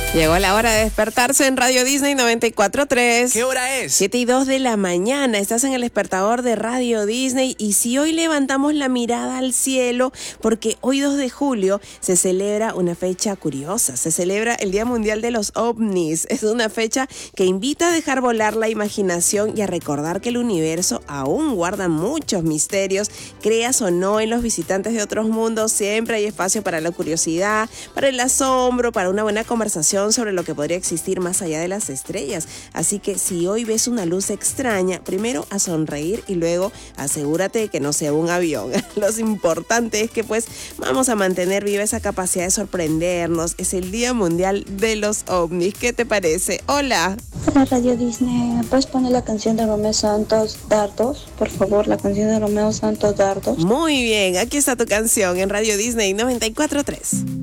Llegó la hora de despertarse en Radio Disney 94.3. ¿Qué hora es? 7:02 de la mañana. Estás en el despertador de Radio Disney. Y si hoy levantamos la mirada al cielo, porque hoy 2 de julio se celebra una fecha curiosa. Se celebra el Día Mundial de los OVNIs. Es una fecha que invita a dejar volar la imaginación y a recordar que el universo aún guarda muchos misterios. Creas o no en los visitantes de otros mundos, siempre hay espacio para la curiosidad, para el asombro, para una buena conversación sobre lo que podría existir más allá de las estrellas. Así que si hoy ves una luz extraña, primero a sonreír y luego asegúrate de que no sea un avión. Lo importante es que pues vamos a mantener viva esa capacidad de sorprendernos. Es el Día Mundial de los OVNIs. ¿Qué te parece? Hola. Hola Radio Disney, ¿me puedes poner la canción de Romeo Santos, Dardos? Por favor, la canción de Romeo Santos, Dardos. Muy bien, aquí está tu canción en Radio Disney 94.3.